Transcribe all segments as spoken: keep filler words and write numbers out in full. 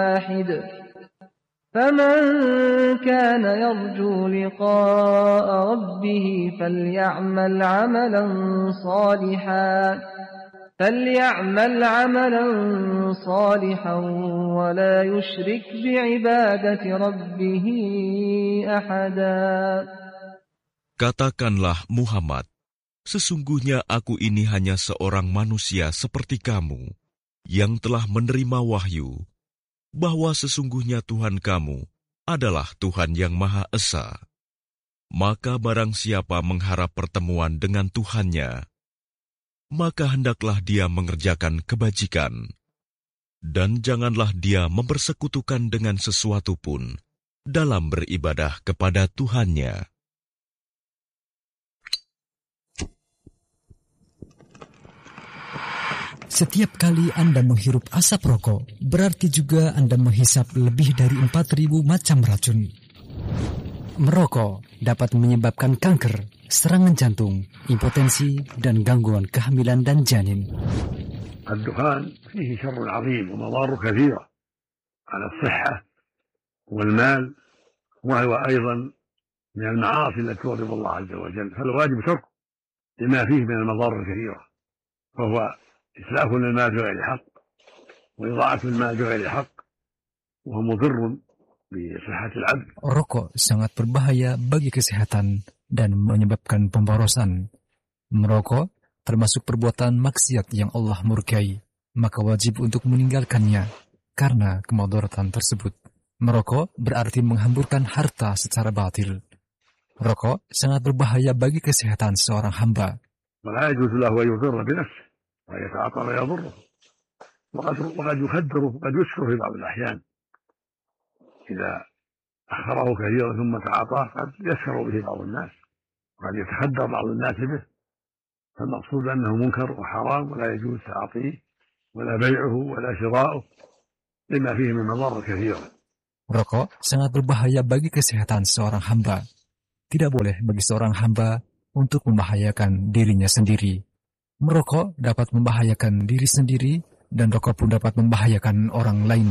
واحد فمن كان يرجو لقاء ربه فليعمل عملا صالحا فليعمل عملا صالحا ولا يشرك بعبادة ربه أحدا. Katakanlah Muhammad, sesungguhnya aku ini hanya seorang manusia seperti kamu, yang telah menerima wahyu, bahwa sesungguhnya Tuhan kamu adalah Tuhan yang Maha Esa. Maka barang siapa mengharap pertemuan dengan Tuhannya, maka hendaklah dia mengerjakan kebajikan, dan janganlah dia mempersekutukan dengan sesuatu pun dalam beribadah kepada Tuhannya. Setiap kali Anda menghirup asap rokok, berarti juga Anda menghisap lebih dari empat ribu macam racun. Merokok dapat menyebabkan kanker, serangan jantung, impotensi, dan gangguan kehamilan dan janin. الدخان فيه شر عظيم ومضار كثيرة على الصحة والمال وهو أيضا من المعاصي التي تغضب الله عز وجل فالواجب تركه لما فيه من المضار الكثيرة فهو إسلاف للمال بغير حق وإضاعة المال بغير حق وهو مضر بصحة العبد. Rokok sangat berbahaya bagi kesehatan dan menyebabkan pemborosan. Merokok termasuk perbuatan maksiat yang Allah murkai, maka wajib untuk meninggalkannya karena kemudaratan tersebut. Merokok berarti menghamburkan harta secara batil. Rokok sangat berbahaya bagi kesehatan seorang hamba. ولا يجوز له أن يضر بنفسه ويتعاطى ما يضره وقد وقد يخدر وقد يسكر في بعض الأحيان إذا أخره كثيرا ثم تعاطاه قد يسكر به بعض الناس وقد يتخدر بعض الناس به فالمقصود أنه منكر وحرام ولا يجوز تعاطيه ولا بيعه ولا شراؤه لما فيه من مضار كثيرة. Rokok sangat berbahaya bagi kesehatan seorang hamba. Tidak boleh bagi seorang hamba untuk membahayakan dirinya sendiri. Merokok dapat membahayakan diri sendiri dan rokok pun dapat membahayakan orang lain.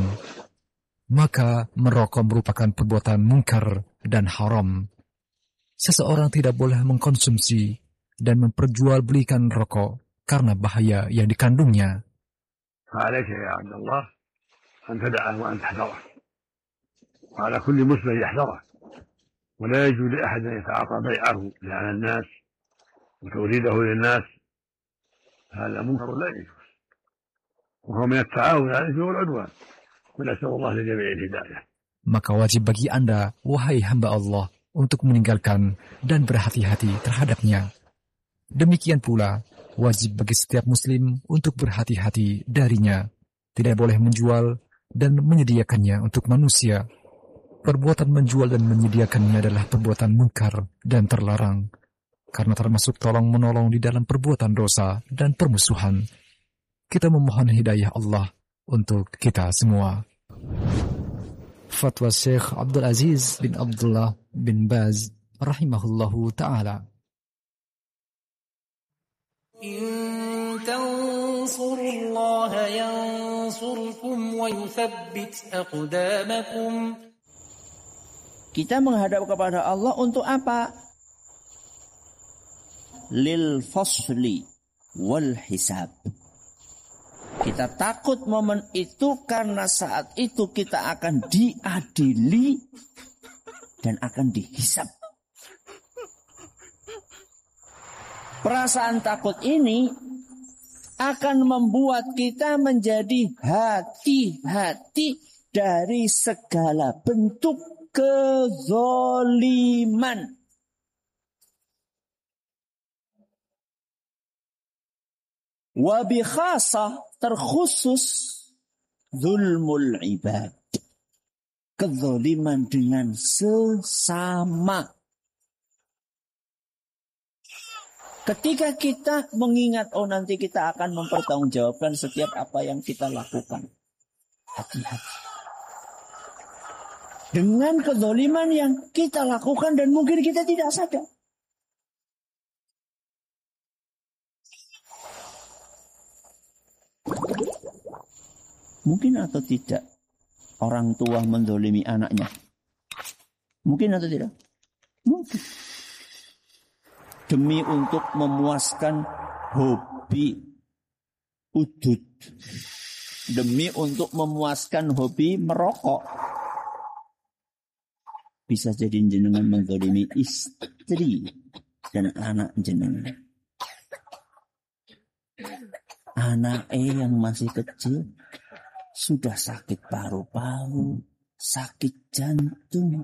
Maka merokok merupakan perbuatan mungkar dan haram. Seseorang tidak boleh mengkonsumsi dan memperjualbelikan rokok karena bahaya yang dikandungnya. فعليك يا عبد الله أن تدعه وأن تحذره وعلى كل مسلم يحذره ولا يجوز لأحد أن يتعاطى بيعه على الناس وتوريده للناس هذا منكر لا يجوز وهو من التعاون على الإثم والعدوان ونسأل الله لجميع الهداية. Maka wajib bagi Anda, wahai hamba Allah, untuk meninggalkan dan berhati-hati terhadapnya. Demikian pula, wajib bagi setiap muslim untuk berhati-hati darinya. Tidak boleh menjual dan menyediakannya untuk manusia. Perbuatan menjual dan menyediakannya adalah perbuatan mungkar dan terlarang, karena termasuk tolong-menolong di dalam perbuatan dosa dan permusuhan. Kita memohon hidayah Allah untuk kita semua. Fatwa Syekh Abdul Aziz bin Abdullah bin Baz rahimahullahu ta'ala. In tansurullaha yansurkum wa yuthabbit aqdamakum. Kita menghadap kepada Allah untuk apa? Lil fasli wal hisab. Kita takut momen itu karena saat itu kita akan diadili dan akan dihisab. Perasaan takut ini akan membuat kita menjadi hati-hati dari segala bentuk kezoliman. Wabi khasah terkhusus zulmul ibad. Kezoliman dengan sesama. Ketika kita mengingat, oh nanti kita akan mempertanggungjawabkan setiap apa yang kita lakukan. Hati-hati. Dengan kezaliman yang kita lakukan dan mungkin kita tidak sadar. Mungkin atau tidak, orang tua menzalimi anaknya? Mungkin atau tidak? Mungkin. Demi untuk memuaskan hobi udud. Demi untuk memuaskan hobi merokok. Bisa jadi jenengan menzalimi istri dan anak jenengan. Anak eh yang masih kecil sudah sakit paru-paru, sakit jantung.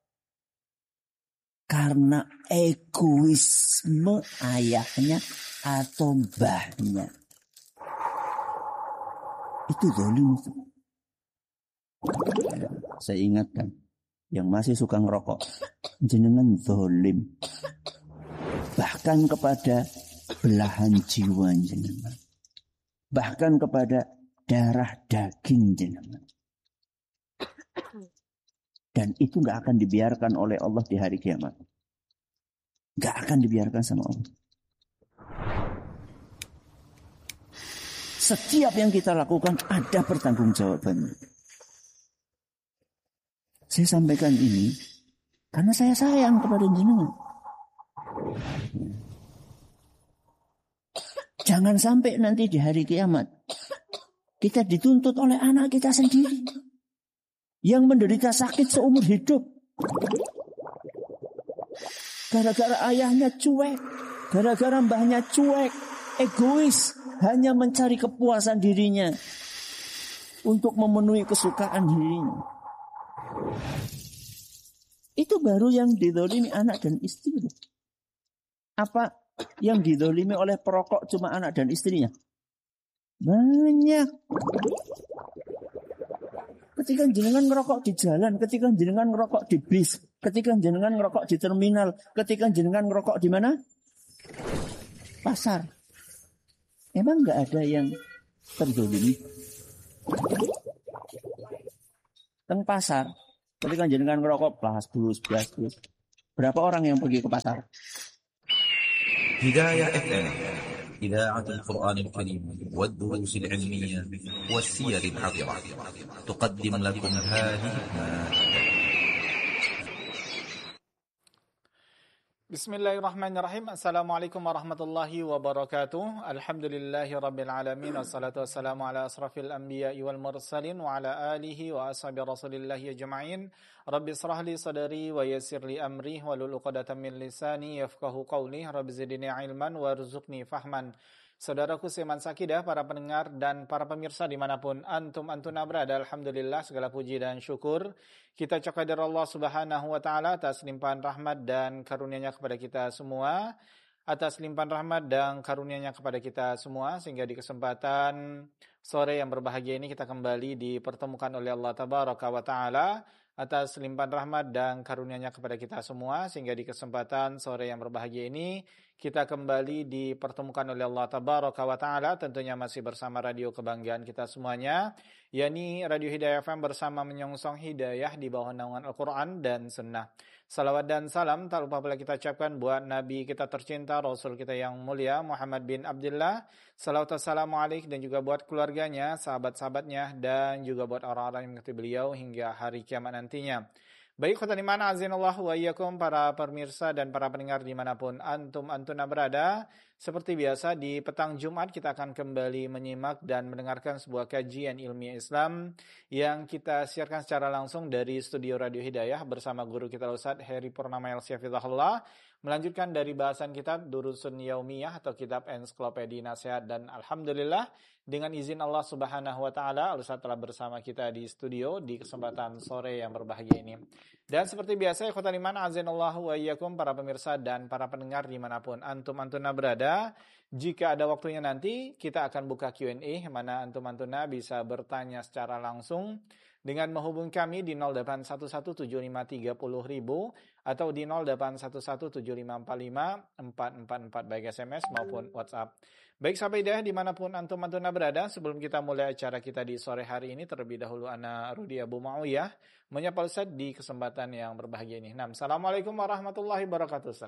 Karena egoisme ayahnya atau mbahnya. Itu zalim. Saya ingatkan, yang masih suka ngerokok, jenengan zalim. Bahkan kepada belahan jiwa jenengan. Bahkan kepada darah daging jenengan. Dan itu gak akan dibiarkan oleh Allah di hari kiamat. Gak akan dibiarkan sama Allah. Setiap yang kita lakukan ada pertanggungjawabannya. Saya sampaikan ini karena saya sayang kepada jenengan. Jangan sampai nanti di hari kiamat kita dituntut oleh anak kita sendiri yang menderita sakit seumur hidup. Gara-gara ayahnya cuek, gara-gara mbahnya cuek, egois, hanya mencari kepuasan dirinya untuk memenuhi kesukaan dirinya. Itu baru yang dizalimi anak dan istri. Apa yang dizalimi oleh perokok cuma anak dan istrinya? Banyak. Ketika jenengan ngerokok di jalan, ketika jenengan ngerokok di bis, ketika jenengan ngerokok di terminal, ketika jenengan ngerokok di mana? Pasar. Emang nggak ada yang terzalimi? Teng pasar, ketika jenengan ngerokok, plus plus plus plus. Berapa orang yang pergi ke pasar? Hidayah F M, إذاعة القرآن الكريم والدروس العلمية والسير الحاضرة تقدم لكم هذه Bismillahirrahmanirrahim. Assalamualaikum warahmatullahi wabarakatuh. Alhamdulillahi rabbil alamin. Wassalatu wassalamu ala asrafil anbiya'i wal mursalin wa ala alihi wa ashabi rasulillahi ajma'in. Rabbi israh li sadari wa yassir li amri wahlul 'uqdatam min lisani yafqahu qawli. Rabbi zidni ilman warzuqni fahman. Saudaraku seiman sakidah, para pendengar dan para pemirsa dimanapun antum antuna berada, alhamdulillah segala puji dan syukur kita cakap Allah subhanahu wa ta'ala atas limpahan rahmat dan karunia-Nya kepada kita semua, atas limpahan rahmat dan karunia-Nya kepada kita semua, sehingga di kesempatan sore yang berbahagia ini kita kembali dipertemukan oleh Allah tabaraka wa ta'ala atas limpahan rahmat dan karunia-Nya kepada kita semua, sehingga di kesempatan sore yang berbahagia ini kita kembali dipertemukan oleh Allah tabaraka wa ta'ala, tentunya masih bersama radio kebanggaan kita semuanya, yakni Radio Hidayah F M bersama menyongsong hidayah di bawah naungan Al-Quran dan Sunnah. Salawat dan salam tak lupa pula kita ucapkan buat Nabi kita tercinta, Rasul kita yang mulia Muhammad bin Abdullah. Salawat wassalamu alaih, dan juga buat keluarganya, sahabat-sahabatnya, dan juga buat orang-orang yang mengikuti beliau hingga hari kiamat nantinya. Baik, khotan iman azinallah wa iyyakum, para pemirsa dan para pendengar dimanapun antum antuna berada. Seperti biasa di petang Jumat kita akan kembali menyimak dan mendengarkan sebuah kajian ilmiah Islam yang kita siarkan secara langsung dari studio Radio Hidayah bersama guru kita Ustaz Heri Purnama Hafizahullah, melanjutkan dari bahasan kitab Durusun Yaumiyah atau kitab ensiklopedia nasihat. Dan alhamdulillah dengan izin Allah Subhanahu wa taala Ustaz telah bersama kita di studio di kesempatan sore yang berbahagia ini. Dan seperti biasa ikhwatal iman azinallahu wa iyyakum, para pemirsa dan para pendengar dimanapun antum antuna berada, jika ada waktunya nanti kita akan buka Q and A, mana antum antuna bisa bertanya secara langsung dengan menghubungi kami di nol delapan satu satu tujuh lima tiga nol ribu atau di nol delapan satu satu tujuh lima empat lima empat empat empat baik S M S maupun WhatsApp. Baik sahabat hidayah dimanapun antum antuna berada, sebelum kita mulai acara kita di sore hari ini, terlebih dahulu ana Rudi Abu Muawiyah menyapa Ustaz di kesempatan yang berbahagia ini. Nah, Assalamualaikum warahmatullahi wabarakatuh Ustaz.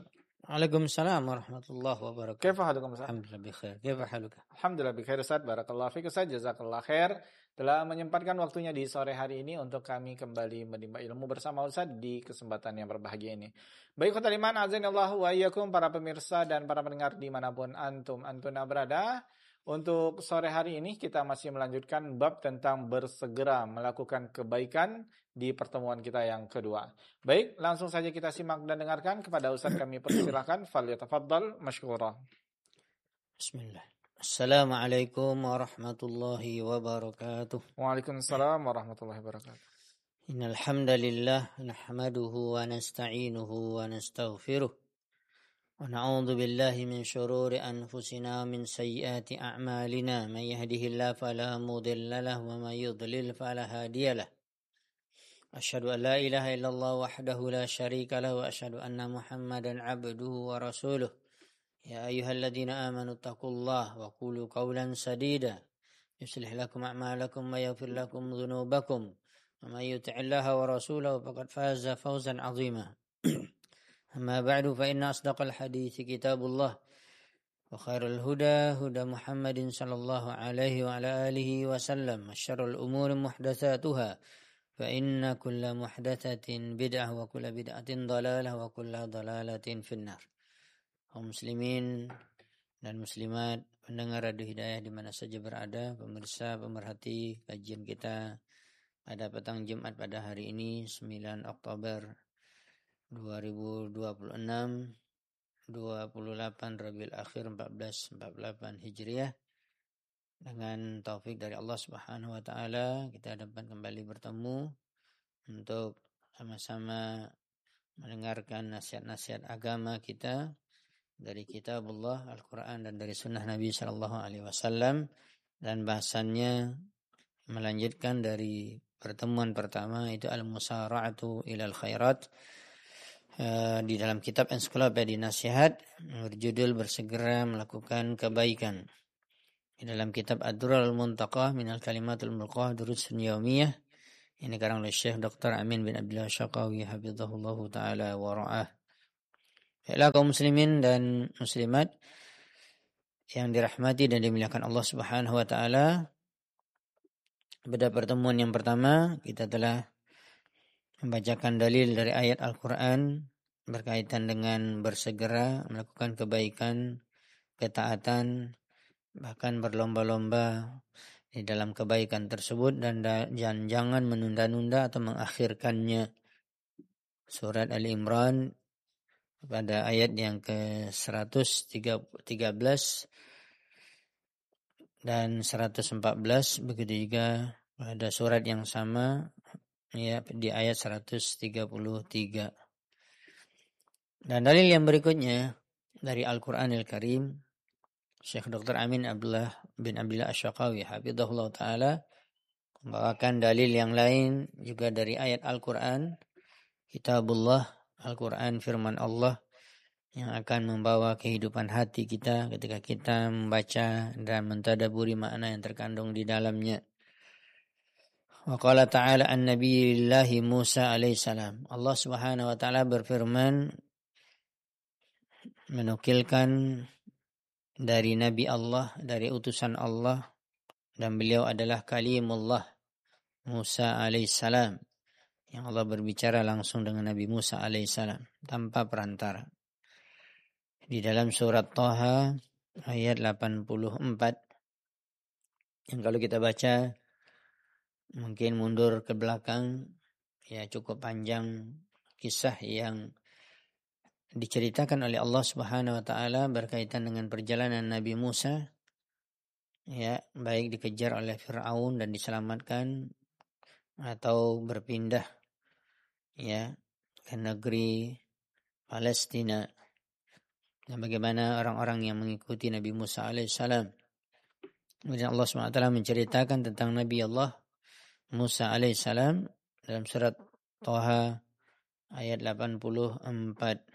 Waalaikumsalam warahmatullahi wabarakatuh. Kaifa halukum Ustaz? Alhamdulillah bikhair. Kaifa haluka? Alhamdulillah bikhair Ustaz. Barakallahu fiik Ustaz. Jazakallah khair telah menyempatkan waktunya di sore hari ini untuk kami kembali menimba ilmu bersama Ustaz di kesempatan yang berbahagia ini. Baik khotul iman azanillahu wa iyyakum, para pemirsa dan para pendengar dimanapun antum antuna berada. Untuk sore hari ini kita masih melanjutkan bab tentang bersegera melakukan kebaikan di pertemuan kita yang kedua. Baik, langsung saja kita simak dan dengarkan. Kepada Ustaz kami persilahkan, falyatafaddal mashkura. Bismillah. Assalamualaikum warahmatullahi wabarakatuh. Waalaikumsalam warahmatullahi wabarakatuh. Innal hamdalillah nahmaduhu wa nasta'inuhu wa nastaghfiruh. Wa na'udzu billahi min shururi anfusina min sayyiati a'malina. Man yahdihillahu fala mudilla lahu wa man yudlil fala hadiya lahu. Asyhadu an la ilaha illallah wahdahu la syarika lahu wa asyhadu anna Muhammadan 'abduhu wa rasuluh. Ya ayyuhalladzina amanu taqullaha wa qulu qawlan sadida yuslih lakum a'malakum wa yaghfir lakum dhunubakum wa may yuti'illaha wa rasulahu faqad faza fawzan 'azima. Amma ba'du fa inna asdaqal hadithi kitabullah wa khairal huda huda Muhammadin sallallahu alaihi wa ala alihi wa sallam wa syarrul umuri muhdatsatuha fa inna kulla muhdatsatin bid'ah wa kulla bid'atin dhalalah wa kulla dhalalatin finnar. Kaum muslimin dan muslimat pendengar Radio Hidayah di mana saja berada, pemirsa pemerhati kajian kita pada petang Jumat pada hari ini sembilan Oktober dua ribu dua puluh enam, dua puluh delapan Rabiul Akhir empat belas empat puluh delapan Hijriah. Dengan taufik dari Allah Subhanahu wa taala kita dapat kembali bertemu untuk sama-sama mendengarkan nasihat-nasihat agama kita dari kitabullah Al-Qur'an dan dari sunnah Nabi sallallahu alaihi wasallam, dan bahasannya melanjutkan dari pertemuan pertama itu al-musara'atu ilal khairat. Uh, di dalam kitab Ensiklopedia Nasihat berjudul bersegera melakukan kebaikan. Di dalam kitab Ad-Durrul Muntaqah minal Kalimatul Mulqah Durusun Yaumiyah ini karang oleh Syekh Doktor Amin bin Abdullah Syaqawi hafizahullahu taala wa ra'ah. Baiklah kaum muslimin dan muslimat yang dirahmati dan dimuliakan Allah Subhanahu wa taala, pada pertemuan yang pertama kita telah membacakan dalil dari ayat Al-Quran berkaitan dengan bersegera melakukan kebaikan, ketaatan, bahkan berlomba-lomba di dalam kebaikan tersebut, dan da- jangan menunda-nunda atau mengakhirkannya. Surat Ali Imran pada ayat yang ke seratus tiga belas dan seratus empat belas, begitu juga pada surat yang sama ya di ayat seratus tiga puluh tiga. Dan dalil yang berikutnya dari Al-Qur'anil Karim, Syekh Doktor Amin Abdullah bin Abdullah Asy-Syaqawi hafizahullah taala membawakan dalil yang lain juga dari ayat Al-Qur'an, kitabullah, Al-Qur'an firman Allah yang akan membawa kehidupan hati kita ketika kita membaca dan mentadaburi makna yang terkandung di dalamnya. Wa qala ta'ala an nabiyillahi Musa alaihissalam. Allah Subhanahu wa taala berfirman menukilkan dari nabi Allah, dari utusan Allah, dan beliau adalah kalimullah Musa alaihissalam, yang Allah berbicara langsung dengan Nabi Musa alaihissalam tanpa perantara. Di dalam surat Thaha ayat delapan puluh empat yang kalau kita baca mungkin mundur ke belakang ya cukup panjang kisah yang diceritakan oleh Allah Subhanahu wa taala berkaitan dengan perjalanan Nabi Musa, ya, baik dikejar oleh Firaun dan diselamatkan atau berpindah ya ke negeri Palestina, dan bagaimana orang-orang yang mengikuti Nabi Musa alaihissalam. Kemudian Allah subhanahu wa taala menceritakan tentang Nabi Allah Musa alaihissalam dalam surat Thaha ayat delapan puluh empat.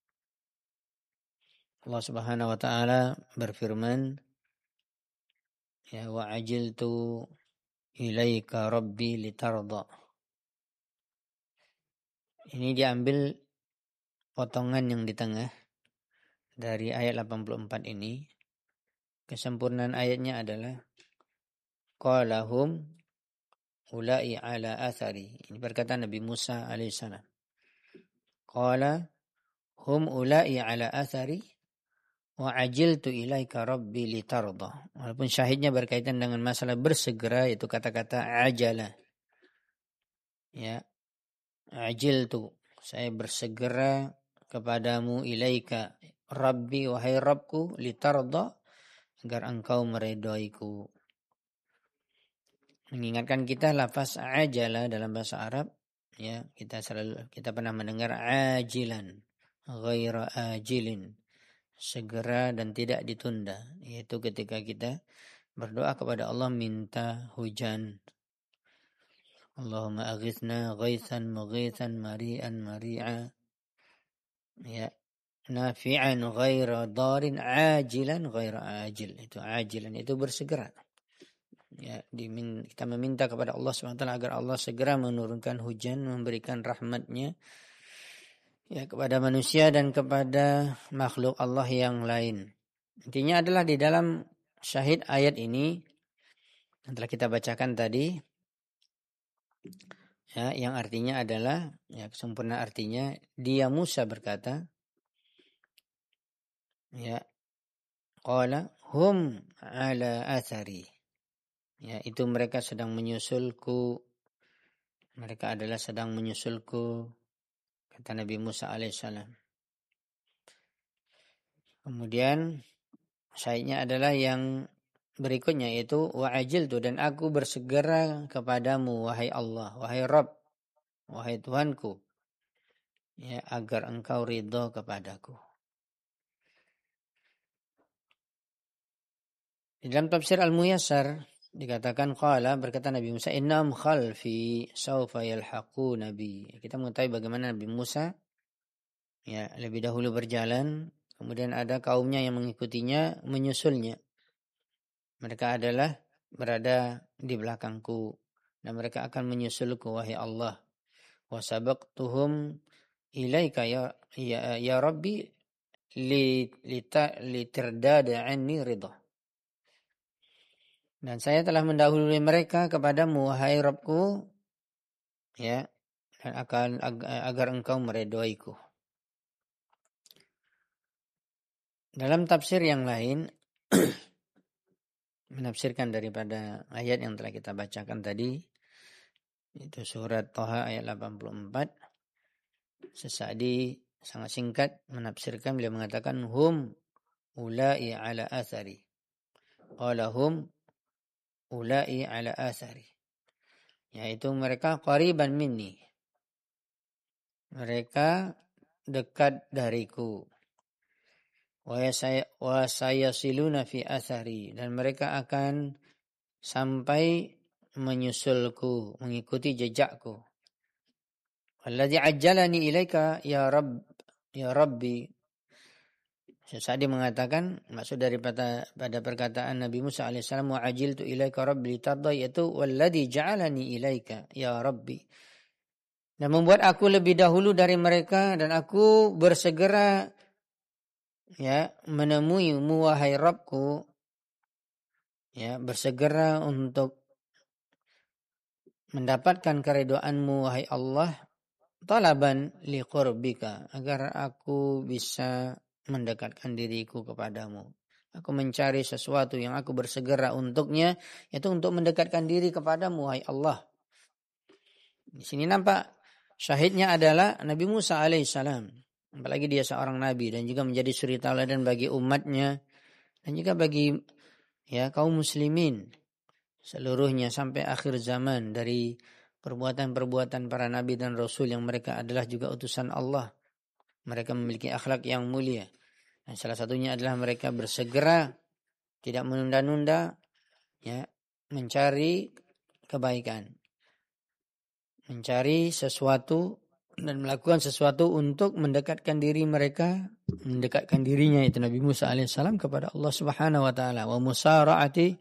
Allah Subhanahu wa taala berfirman, ya wa ajiltu ilaika rabbi litarda. Ini diambil potongan yang di tengah dari ayat delapan puluh empat ini, kesempurnaan ayatnya adalah qalahum ulai ala athari. Ini perkataan Nabi Musa alaihissalam. Qala hum ulai ala athari wa ajiltu ilaika rabbi litarda. Walaupun syahidnya berkaitan dengan masalah bersegera, itu kata-kata ajala. Ya, ajiltu, saya bersegera kepadamu, ilaika rabbi, wahai Rabbku, litarda, agar engkau meredaiku. Mengingatkan kita lafaz ajala dalam bahasa Arab, ya, kita selalu kita pernah mendengar ajilan, ghaira ajilin, segera dan tidak ditunda, yaitu ketika kita berdoa kepada Allah minta hujan. Allahumma aghithna ghaithan mughithan mari'an mari'a, ya, nafi'an ghaira darin, ajilan ghaira ajil. Itu ajilan, itu bersegera. Ya, dimin, kita meminta kepada Allah subhanahu wa taala agar Allah segera menurunkan hujan, memberikan rahmatnya, ya, kepada manusia dan kepada makhluk Allah yang lain. Intinya adalah di dalam syahid ayat ini yang telah kita bacakan tadi, ya, yang artinya adalah, ya, sempurna artinya, dia Musa berkata, ya, qala hum ala athari, ya, itu mereka sedang menyusulku, mereka adalah sedang menyusulku, kata Nabi Musa alaihissalam. Kemudian syahidnya adalah yang berikutnya, yaitu wa ajiltu, dan aku bersegera kepadamu wahai Allah, wahai Rabb, wahai Tuhanku, ya, agar engkau ridha kepadaku. Di dalam tafsir Al-Muyassar dikatakan qala, berkata Nabi Musa, innam khalfi sawfa yalhaqu nabi. Kita mengetahui bagaimana Nabi Musa, ya, lebih dahulu berjalan, kemudian ada kaumnya yang mengikutinya, menyusulnya. Mereka adalah berada di belakangku dan mereka akan menyusulku wahai Allah. Wa sabaqtuhum ilaika ya ya, ya Rabbi li lita litardada anni ridha. Dan saya telah mendahului mereka kepadamu wahai Rabbku, ya, dan akan agar engkau meredaiku. Dalam tafsir yang lain menafsirkan daripada ayat yang telah kita bacakan tadi, itu surat Thaha ayat delapan puluh empat, Sesadi sangat singkat menafsirkan, beliau mengatakan hum ulai ala athari, qala hum ulai ala athari, yaitu mereka qariban minni, mereka dekat dariku, wa sayasiluna fi athari, dan mereka akan sampai menyusulku, mengikuti jejakku. Alladzi ajjalani ilaika ya Rabb, ya Rabbi. Sa'di mengatakan, maksud daripada pada perkataan Nabi Musa alaihissalam, wa ajiltu ilaika rabbi litarda, yaitu walladzi ja'alani ilaika ya Rabbi, dan membuat aku lebih dahulu dari mereka dan aku bersegera, ya, menemuimu wahai Rabbku, ya, bersegera untuk mendapatkan keridhaanmu wahai Allah, talaban liqurbika, agar aku bisa mendekatkan diriku kepadamu. Aku mencari sesuatu yang aku bersegera untuknya, yaitu untuk mendekatkan diri kepadamu wahai Allah. Di sini nampak syahidnya adalah Nabi Musa alaihissalam. Apalagi dia seorang nabi dan juga menjadi suri tauladan bagi umatnya dan juga bagi, ya, kaum muslimin seluruhnya sampai akhir zaman, dari perbuatan-perbuatan para nabi dan rasul yang mereka adalah juga utusan Allah. Mereka memiliki akhlak yang mulia. Dan salah satunya adalah mereka bersegera, tidak menunda-nunda, ya, mencari kebaikan, mencari sesuatu dan melakukan sesuatu untuk mendekatkan diri mereka, mendekatkan dirinya, itu Nabi Musa alaihissalam, kepada Allah Subhanahu wa taala. Wa musara'ati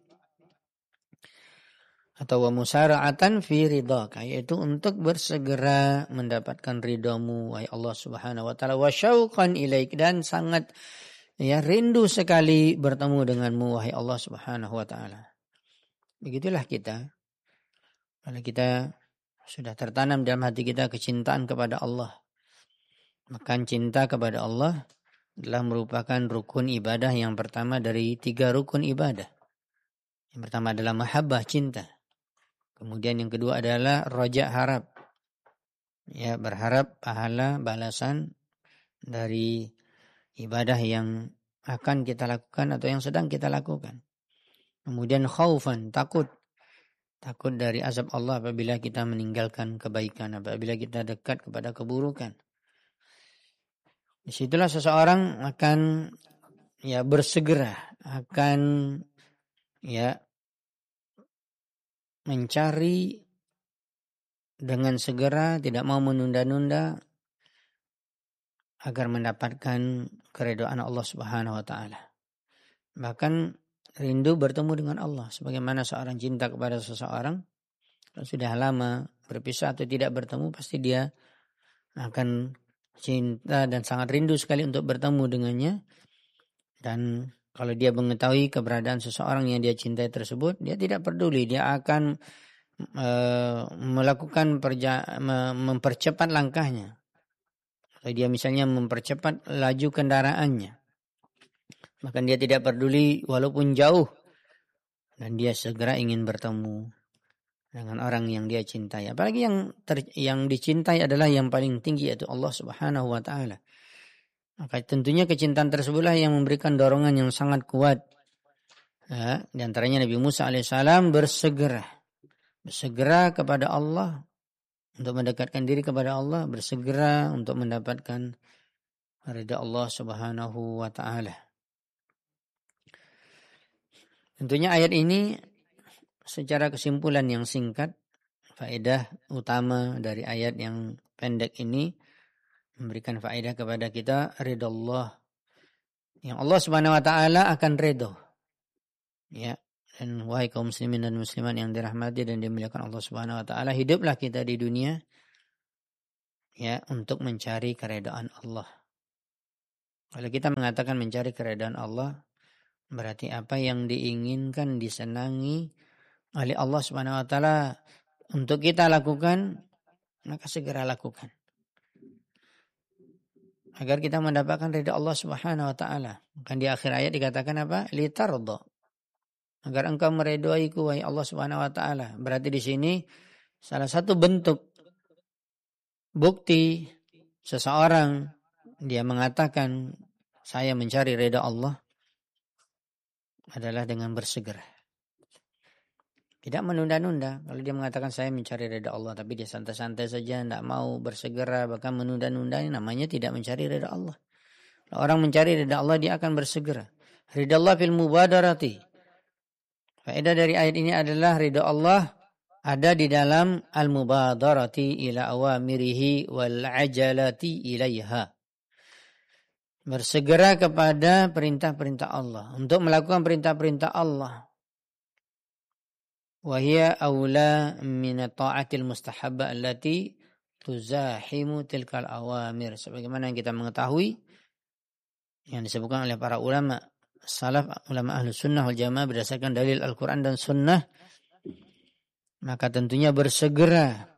atau wa musara'atan fi ridhaka, yaitu untuk bersegera mendapatkan ridhamu wahai Allah Subhanahu wa taala, wa syauqan ilaik, dan sangat ya rindu sekali bertemu denganmu wahai Allah Subhanahu wa taala. Begitulah kita. Kalau kita sudah tertanam dalam hati kita kecintaan kepada Allah, maka cinta kepada Allah adalah merupakan rukun ibadah yang pertama dari tiga rukun ibadah. Yang pertama adalah mahabbah, cinta. Kemudian yang kedua adalah roja, harap. Ya, berharap pahala balasan dari ibadah yang akan kita lakukan atau yang sedang kita lakukan. Kemudian khaufan, takut. Takut dari azab Allah apabila kita meninggalkan kebaikan, apabila kita dekat kepada keburukan. Disitulah seseorang akan ya bersegera, akan ya mencari dengan segera, tidak mau menunda-nunda agar mendapatkan keridhaan Allah Subhanahu wa taala. Bahkan rindu bertemu dengan Allah, sebagaimana seorang cinta kepada seseorang, kalau sudah lama berpisah atau tidak bertemu, pasti dia akan cinta dan sangat rindu sekali untuk bertemu dengannya. Dan kalau dia mengetahui keberadaan seseorang yang dia cintai tersebut, dia tidak peduli, dia akan e, melakukan perja- mempercepat langkahnya. Kalau dia misalnya mempercepat laju kendaraannya, maka dia tidak peduli walaupun jauh, dan dia segera ingin bertemu dengan orang yang dia cintai. Apalagi yang ter, yang dicintai adalah yang paling tinggi, yaitu Allah Subhanahu wa taala. Maka tentunya kecintaan tersebutlah yang memberikan dorongan yang sangat kuat. Ya, di antaranya Nabi Musa alaihissalam bersegera, bersegera kepada Allah untuk mendekatkan diri kepada Allah, bersegera untuk mendapatkan ridha Allah Subhanahu wa taala. Tentunya ayat ini secara kesimpulan yang singkat, faedah utama dari ayat yang pendek ini memberikan faedah kepada kita ridha Allah. Yang Allah Subhanahu wa taala akan ridha. Ya, dan wahai kaum muslimin dan muslimat yang dirahmati dan dimuliakan Allah Subhanahu wa taala, hiduplah kita di dunia ya untuk mencari keridhaan Allah. Kalau kita mengatakan mencari keridhaan Allah, berarti apa yang diinginkan, disenangi oleh Allah Subhanahu wa taala untuk kita lakukan, maka segera lakukan. Agar kita mendapatkan ridha Allah Subhanahu wa taala. Kan di akhir ayat dikatakan apa? Litarda. Agar engkau meridhoiku wahai Allah Subhanahu wa taala. Berarti di sini salah satu bentuk bukti seseorang dia mengatakan saya mencari ridha Allah adalah dengan bersegera. Tidak menunda-nunda. Kalau dia mengatakan saya mencari ridha Allah, tapi dia santai-santai saja, tidak mau bersegera, bahkan menunda-nunda, namanya tidak mencari ridha Allah. Kalau orang mencari ridha Allah, dia akan bersegera. Ridha Allah fil mubadarati. Faedah dari ayat ini adalah ridha Allah ada di dalam al-mubadarati ila awamirihi wal ajalati ilaiha. Bersegera kepada perintah-perintah Allah, untuk melakukan perintah-perintah Allah. Wa hiya aula min ta'atil mustahabbah allati tuzahimu tilkal awamir. Sebagaimana yang kita mengetahui yang disebutkan oleh para ulama salaf, ulama ahlu sunnah wal jamaah berdasarkan dalil Al-Quran dan sunnah, maka tentunya bersegera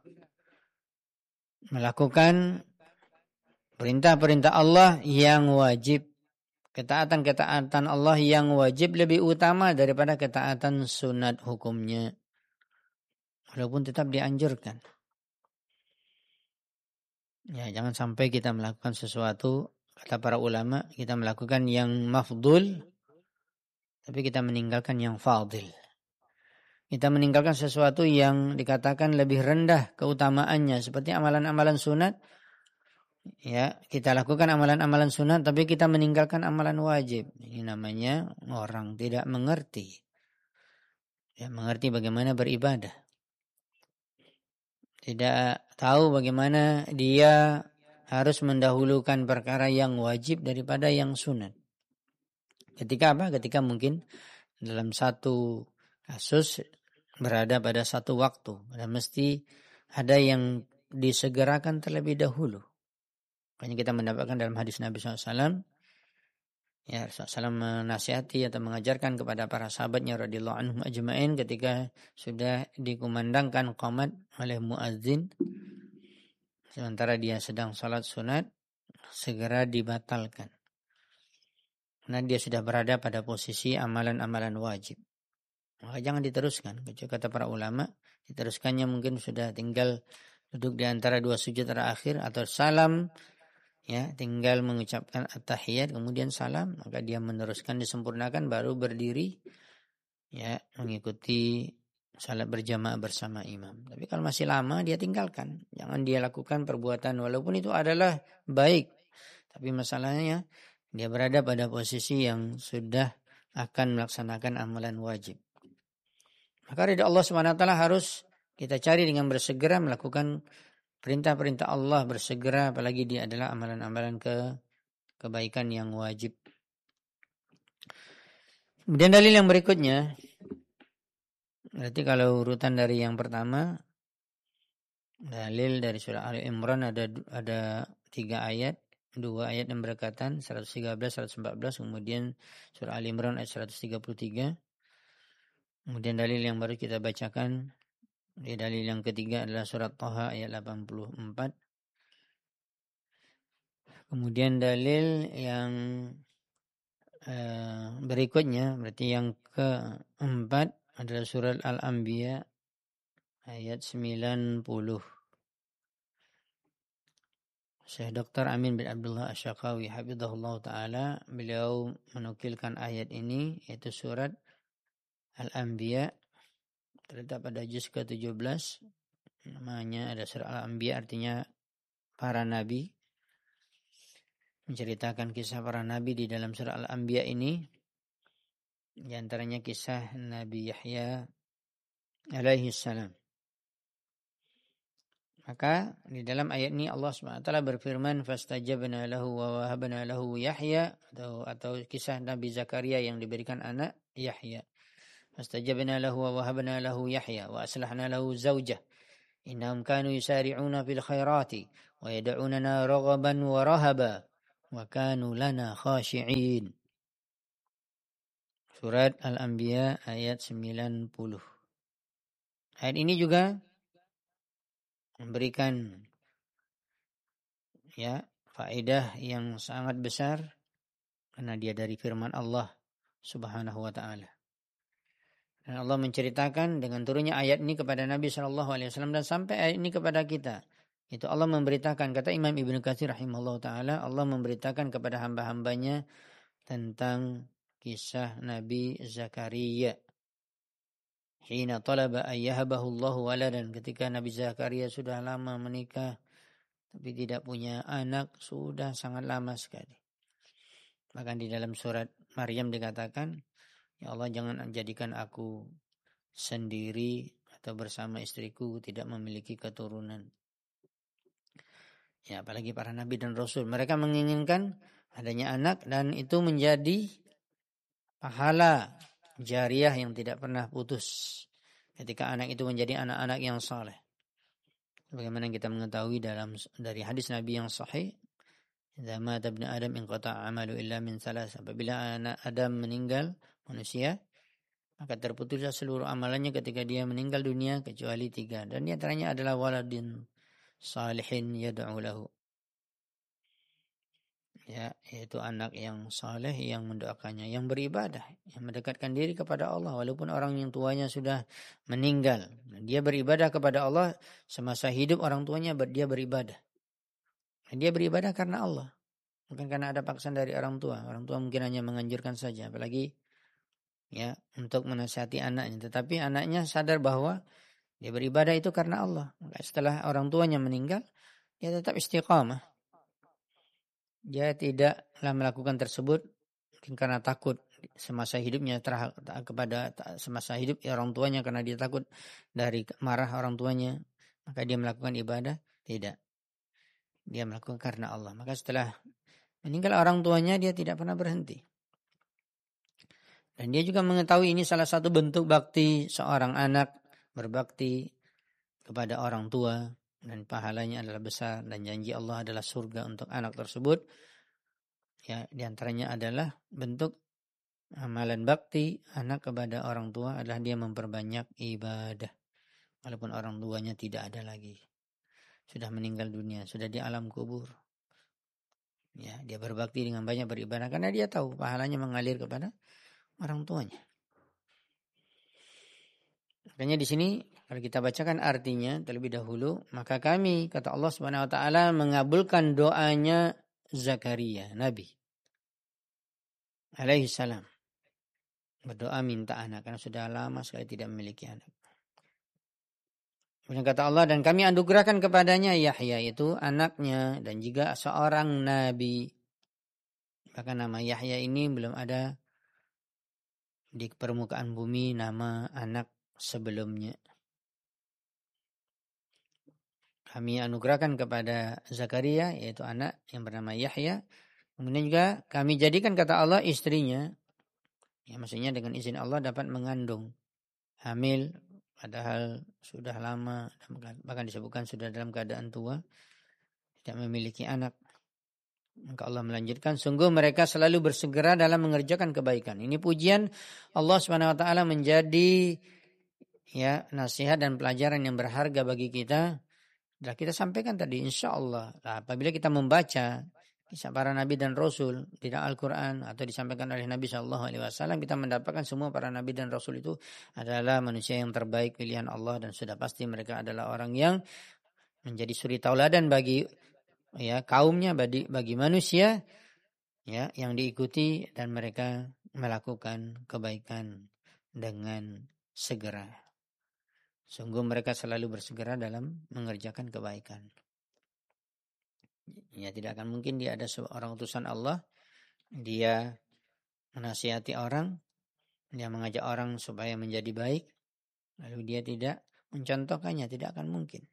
melakukan perintah-perintah Allah yang wajib. Ketaatan-ketaatan Allah yang wajib lebih utama daripada ketaatan sunat hukumnya. Walaupun tetap dianjurkan. Ya, jangan sampai kita melakukan sesuatu, kata para ulama, kita melakukan yang mafdul, tapi kita meninggalkan yang fadil. Kita meninggalkan sesuatu yang dikatakan lebih rendah keutamaannya, seperti amalan-amalan sunat. Ya, kita lakukan amalan-amalan sunat, tapi kita meninggalkan amalan wajib. Ini namanya orang tidak mengerti. Ya, mengerti bagaimana beribadah. Tidak tahu bagaimana dia harus mendahulukan perkara yang wajib daripada yang sunat. Ketika apa? Ketika mungkin dalam satu kasus berada pada satu waktu, dan mesti ada yang disegerakan terlebih dahulu. Makanya kita mendapatkan dalam hadis Nabi shallallahu alaihi wasallam, Ya, Rasulullah shallallahu alaihi wasallam menasihati atau mengajarkan kepada para sahabatnya radhiyallahu anhum ajma'in ketika sudah dikumandangkan qamat oleh muadzin sementara dia sedang salat sunat, segera dibatalkan. Karena dia sudah berada pada posisi amalan-amalan wajib. Maka jangan diteruskan. Kecuali kata para ulama, diteruskannya mungkin sudah tinggal duduk di antara dua sujud terakhir atau salam, ya, tinggal mengucapkan at-tahiyat kemudian salam, maka dia meneruskan disempurnakan baru berdiri, ya, mengikuti salat berjamaah bersama imam. Tapi kalau masih lama dia tinggalkan. Jangan dia lakukan perbuatan walaupun itu adalah baik. Tapi masalahnya dia berada pada posisi yang sudah akan melaksanakan amalan wajib. Maka ridha Allah subhanahu wa taala harus kita cari dengan bersegera melakukan perintah-perintah Allah, bersegera apalagi dia adalah amalan-amalan ke kebaikan yang wajib. Kemudian dalil yang berikutnya, berarti kalau urutan dari yang pertama, dalil dari surah Ali Imran ada ada tiga ayat, dua ayat yang berkaitan seratus tiga belas, seratus empat belas, kemudian surah Ali Imran ayat seratus tiga puluh tiga. Kemudian dalil yang baru kita bacakan, dalil yang ketiga adalah surat Thaha ayat delapan puluh empat. Kemudian dalil yang uh, berikutnya, berarti yang keempat adalah surat Al-Anbiya ayat sembilan puluh. Syekh Doktor Amin bin Abdullah Asy-Syaqawi hafizahullah taala, beliau menukilkan ayat ini yaitu surat Al-Anbiya terletak pada juz ke tujuh belas. Namanya ada surah Al-Anbiya, artinya para nabi. Menceritakan kisah para nabi di dalam surah Al-Anbiya ini. Di antaranya kisah Nabi Yahya alaihi salam. Maka di dalam ayat ini Allah subhanahu wa taala berfirman, fastajabna lahu wa wahabna lahu Yahya, atau, atau kisah Nabi Zakaria yang diberikan anak Yahya. Fastajabna lahu wa wahabna lahu Yahya wa aslahna lahu zawjah. Innahum kanu yusari'una fil khairati wa yad'unana raghaban wa rahaba wa kanu lana khashi'in. Surat Al-Anbiya ayat sembilan puluh. Ayat ini juga memberikan ya faedah yang sangat besar karena dia dari firman Allah Subhanahu wa taala. Dan Allah menceritakan dengan turunnya ayat ini kepada Nabi shallallahu alaihi wasallam dan sampai ayat ini kepada kita. Itu Allah memberitakan, kata Imam Ibnu Katsir rahimahullah taala, Allah memberitakan kepada hamba-hambanya tentang kisah Nabi Zakaria. Hina talaba ayyahabahu Allahu waladan, ketika Nabi Zakaria sudah lama menikah tapi tidak punya anak, sudah sangat lama sekali. Bahkan di dalam surat Maryam dikatakan, ya Allah, jangan jadikan aku sendiri atau bersama istriku tidak memiliki keturunan. Ya, apalagi para nabi dan rasul, mereka menginginkan adanya anak dan itu menjadi pahala jariah yang tidak pernah putus ketika anak itu menjadi anak-anak yang saleh. Bagaimana kita mengetahui dalam dari hadis Nabi yang sahih, idza mata ibnu Adam inqata'a 'amalu illa min salas. Apabila anak Adam meninggal, manusia, maka terputuslah seluruh amalannya ketika dia meninggal dunia kecuali tiga. Dan di antaranya adalah waladin salihin yad'u lahu. Ya, yaitu anak yang saleh yang mendoakannya, yang beribadah, yang mendekatkan diri kepada Allah walaupun orang yang tuanya sudah meninggal. Dia beribadah kepada Allah semasa hidup orang tuanya, dia beribadah. Dia beribadah karena Allah, bukan karena ada paksaan dari orang tua. Orang tua mungkin hanya menganjurkan saja, apalagi ya untuk menasihati anaknya. Tetapi anaknya sadar bahwa dia beribadah itu karena Allah. Setelah orang tuanya meninggal, dia tetap istiqamah. Dia tidaklah melakukan tersebut mungkin karena takut semasa hidupnya terhadap kepada semasa hidup ya orang tuanya, karena dia takut dari marah orang tuanya, maka dia melakukan ibadah. Tidak. Dia melakukan karena Allah. Maka setelah meninggal orang tuanya, dia tidak pernah berhenti. Dan dia juga mengetahui ini salah satu bentuk bakti seorang anak, berbakti kepada orang tua, dan pahalanya adalah besar, dan janji Allah adalah surga untuk anak tersebut. Ya, diantaranya adalah bentuk amalan bakti anak kepada orang tua adalah dia memperbanyak ibadah. Walaupun orang tuanya tidak ada lagi. Sudah meninggal dunia, sudah di alam kubur. Ya, dia berbakti dengan banyak beribadah karena dia tahu pahalanya mengalir kepada orang tuanya. Makanya di sini kalau kita bacakan artinya terlebih dahulu, maka kami kata Allah Subhanahu wa taala mengabulkan doanya Zakaria, Nabi alaihi salam. Berdoa minta anak karena sudah lama sekali tidak memiliki anak. Kemudian kata Allah, dan kami anugerahkan kepadanya Yahya, itu anaknya dan juga seorang nabi. Bahkan nama Yahya ini belum ada di permukaan bumi nama anak sebelumnya. Kami anugerahkan kepada Zakaria, yaitu anak yang bernama Yahya. Kemudian juga kami jadikan kata Allah istrinya, ya maksudnya dengan izin Allah dapat mengandung, hamil, padahal sudah lama, bahkan disebutkan sudah dalam keadaan tua, tidak memiliki anak. Maka Allah melanjutkan, sungguh mereka selalu bersegera dalam mengerjakan kebaikan. Ini pujian Allah subhanahu wa taala menjadi ya nasihat dan pelajaran yang berharga bagi kita. Sudah kita sampaikan tadi, insya Allah. Nah, apabila kita membaca kisah para nabi dan rasul di dalam Al-Quran atau disampaikan oleh Nabi Shallallahu Alaihi Wasallam, kita mendapatkan semua para nabi dan rasul itu adalah manusia yang terbaik pilihan Allah, dan sudah pasti mereka adalah orang yang menjadi suri tauladan bagi ya kaumnya, bagi, bagi manusia ya yang diikuti, dan mereka melakukan kebaikan dengan segera. Sungguh mereka selalu bersegera dalam mengerjakan kebaikan. Ya, tidak akan mungkin dia ada seorang utusan Allah, dia menasihati orang, dia mengajak orang supaya menjadi baik, lalu dia tidak mencontohkannya, tidak akan mungkin.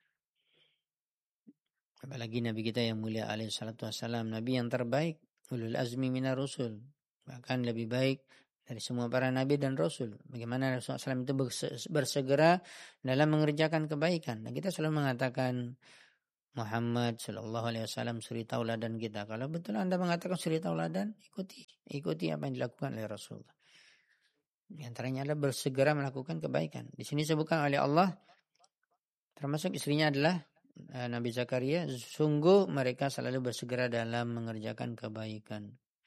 Apalagi Nabi kita yang mulia alaihi salatu wassalam, Nabi yang terbaik, ulul azmi minar rusul, bahkan lebih baik dari semua para nabi dan rasul. Bagaimana Rasulullah shallallahu alaihi wasallam itu bersegera dalam mengerjakan kebaikan. Dan kita selalu mengatakan Muhammad Shallallahu Alaihi Wasallam suri tauladan kita. Kalau betul Anda mengatakan suri tauladan, ikuti, ikuti apa yang dilakukan oleh Rasulullah. Di antaranya adalah bersegera melakukan kebaikan. Di sini disebutkan oleh Allah, termasuk istrinya adalah uh, Nabi Zakaria. Sungguh mereka selalu bersegera dalam mengerjakan kebaikan.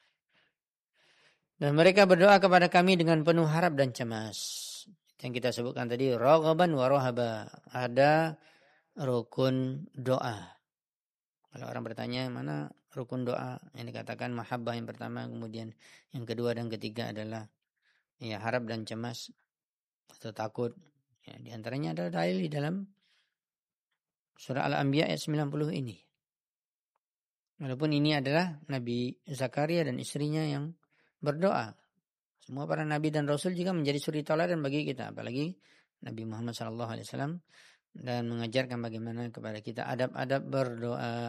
Dan mereka berdoa kepada kami dengan penuh harap dan cemas. Yang kita sebutkan tadi, raghaban wa rahaba. Ada rukun doa. Kalau orang bertanya mana rukun doa, yang dikatakan mahabbah yang pertama, kemudian yang kedua dan ketiga adalah ya harap dan cemas atau takut. Ya, di antaranya ada dalil di dalam surah Al-Anbiya ayat sembilan puluh ini. Walaupun ini adalah Nabi Zakaria dan istrinya yang berdoa. Semua para nabi dan rasul juga menjadi suri tauladan bagi kita, apalagi Nabi Muhammad shallallahu alaihi wasallam, dan mengajarkan bagaimana kepada kita adab-adab berdoa.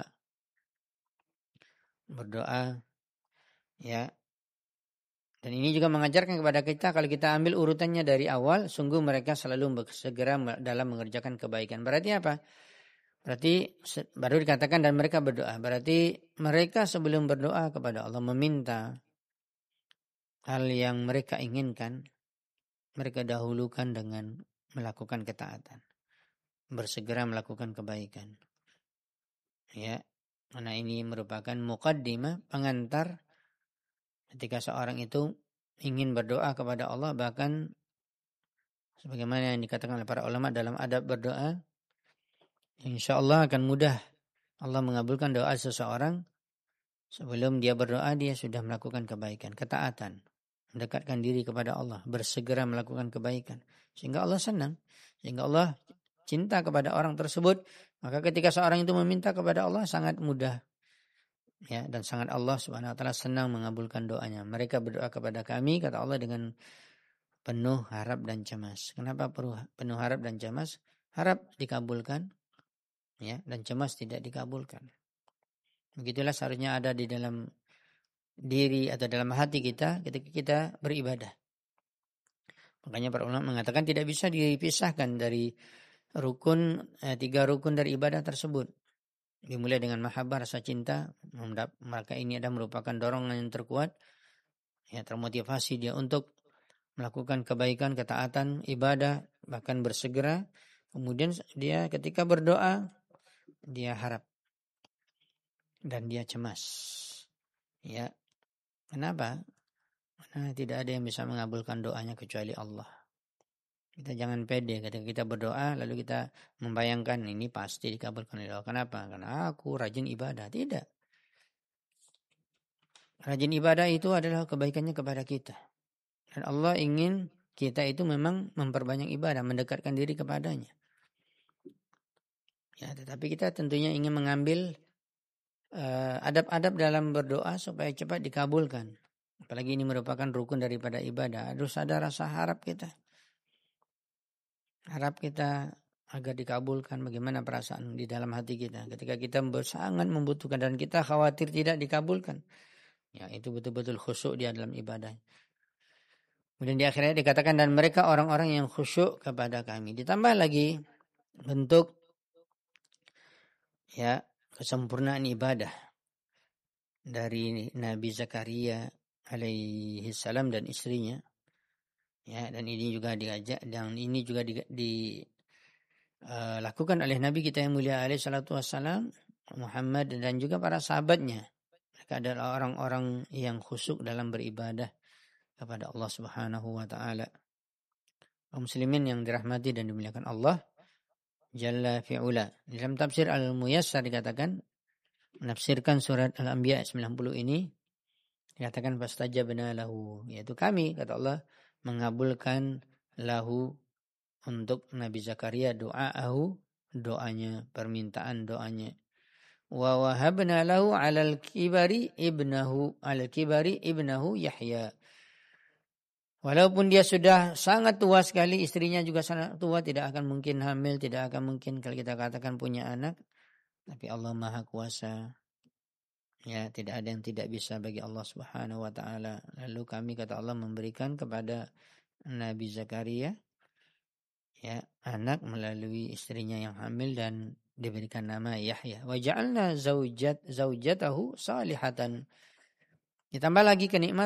Berdoa ya. Dan ini juga mengajarkan kepada kita, kalau kita ambil urutannya dari awal, sungguh mereka selalu bersegera dalam mengerjakan kebaikan. Berarti apa? Berarti baru dikatakan dan mereka berdoa. Berarti mereka sebelum berdoa kepada Allah meminta hal yang mereka inginkan, mereka dahulukan dengan melakukan ketaatan, bersegera melakukan kebaikan. Ya, karena ini merupakan muqaddimah, pengantar ketika seorang itu ingin berdoa kepada Allah, bahkan sebagaimana yang dikatakan oleh para ulama dalam adab berdoa, insya Allah akan mudah Allah mengabulkan doa seseorang sebelum dia berdoa, dia sudah melakukan kebaikan, ketaatan, mendekatkan diri kepada Allah, bersegera melakukan kebaikan, sehingga Allah senang, sehingga Allah cinta kepada orang tersebut. Maka ketika seorang itu meminta kepada Allah sangat mudah, ya, dan sangat Allah subhanahu wa taala senang mengabulkan doanya. Mereka berdoa kepada kami, kata Allah, dengan penuh harap dan cemas. Kenapa penuh harap dan cemas? Harap dikabulkan, ya, dan cemas tidak dikabulkan. Begitulah seharusnya ada di dalam diri atau dalam hati kita ketika kita beribadah. Makanya para ulama mengatakan tidak bisa dipisahkan dari rukun eh, tiga rukun dari ibadah tersebut. Dimulai dengan mahabbah, rasa cinta, maka ini ada merupakan dorongan yang terkuat, ya, termotivasi dia untuk melakukan kebaikan, ketaatan, ibadah, bahkan bersegera. Kemudian dia ketika berdoa, dia harap dan dia cemas. Ya, kenapa? Karena tidak ada yang bisa mengabulkan doanya kecuali Allah. Kita jangan pede ketika kita berdoa lalu kita membayangkan ini pasti dikabulkan oleh Allah. Kenapa? Karena aku rajin ibadah. Tidak. Rajin ibadah itu adalah kebaikannya kepada kita. Dan Allah ingin kita itu memang memperbanyak ibadah, mendekatkan diri kepadanya. Ya, tetapi kita tentunya ingin mengambil uh, adab-adab dalam berdoa supaya cepat dikabulkan. Apalagi ini merupakan rukun daripada ibadah. Harus ada rasa harap kita. Harap kita agar dikabulkan. Bagaimana perasaan di dalam hati kita ketika kita sangat membutuhkan dan kita khawatir tidak dikabulkan. Ya, itu betul-betul khusyuk dia dalam ibadah. Kemudian di akhirnya dikatakan dan mereka orang-orang yang khusyuk kepada kami. Ditambah lagi bentuk ya kesempurnaan ibadah dari Nabi Zakaria alaihi salam dan istrinya. Ya, dan ini juga diajak dan ini juga dilakukan di, uh, oleh Nabi kita yang mulia alaihi salatu wassalam Muhammad dan juga para sahabatnya. Mereka adalah orang-orang yang khusyuk dalam beribadah kepada Allah Subhanahu wa taala. Kaum muslimin yang dirahmati dan dimuliakan Allah Jalla fi'ula. Dalam tafsir Al-Muyassar dikatakan menafsirkan surat Al-Anbiya sembilan puluh ini dikatakan fastajabna lahu, yaitu kami kata Allah mengabulkan lahu untuk Nabi Zakaria doa'ahu, doanya, permintaan doanya. Wa wahabna lahu 'alal kibari ibnahu, 'alal kibari ibnahu Yahya. Walaupun dia sudah sangat tua sekali, istrinya juga sangat tua, tidak akan mungkin hamil, tidak akan mungkin kalau kita katakan punya anak, tapi Allah Maha Kuasa. Ya, tidak ada yang tidak bisa bagi Allah Subhanahu wa taala. Lalu kami kata Allah memberikan kepada Nabi Zakaria ya anak melalui istrinya yang hamil dan diberikan nama Yahya. Wa ja'alna zaujat zaujatahu salihatan. Ditambah lagi kenikmatan